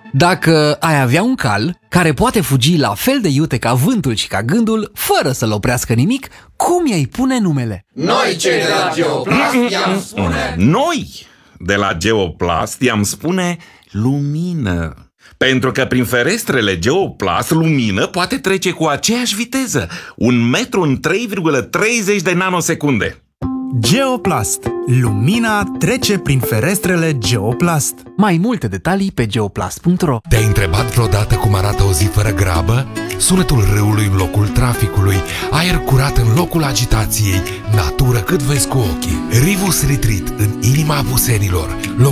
Dacă ai avea un cal care poate fugi la fel de iute ca vântul și ca gândul, fără să-l oprească nimic, cum i-ai pune numele? Noi, cei de la Geoplast, i-am spune... Noi, de la Geoplast, i-am spune lumină. Pentru că prin ferestrele Geoplast, lumină poate trece cu aceeași viteză, 1 metru în 3,30 de nanosecunde. Geoplast. Lumina trece prin ferestrele Geoplast. Mai multe detalii pe geoplast.ro. Te-ai întrebat vreodată cum arată o zi fără grabă? Sunetul râului în locul traficului, aer curat în locul agitației, natură cât vezi cu ochii. Rivus Retreat în inima Busenilor,